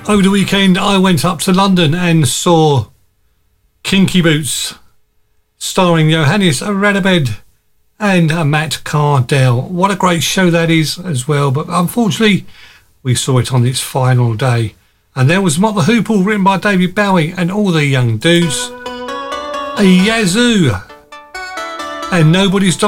Over the weekend, I went up to London and saw Kinky Boots, starring Johannes Radebed and Matt Cardell. What a great show that is as well, but unfortunately, we saw it on its final day. And there was Mott the Hoople, written by David Bowie and all the young dudes. A Yazoo. And Nobody's